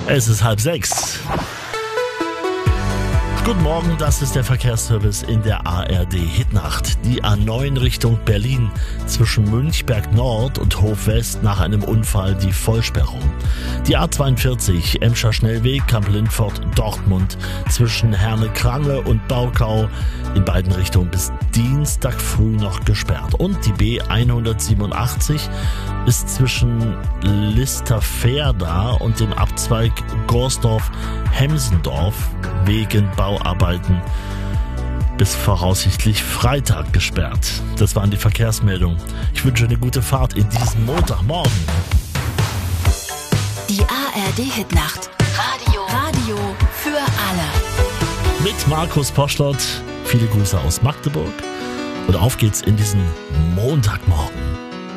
Es ist 5:30. Guten Morgen, das ist der Verkehrsservice in der ARD Hitnacht. Die A9 Richtung Berlin zwischen Münchberg Nord und Hof West nach einem Unfall die Vollsperrung. Die A42 Emscher Schnellweg Kamp-Lintfort Dortmund zwischen Herne-Krange und Baukau in beiden Richtungen bis Dienstag früh noch gesperrt. Und die B187 ist zwischen Listerferda und dem Abzweig Gorsdorf-Hemsendorf wegen Bauarbeiten bis voraussichtlich Freitag gesperrt. Das waren die Verkehrsmeldungen. Ich wünsche eine gute Fahrt in diesem Montagmorgen. Die ARD Hitnacht. Radio für alle. Mit Markus Poschlott. Viele Grüße aus Magdeburg. Und auf geht's in diesen Montagmorgen.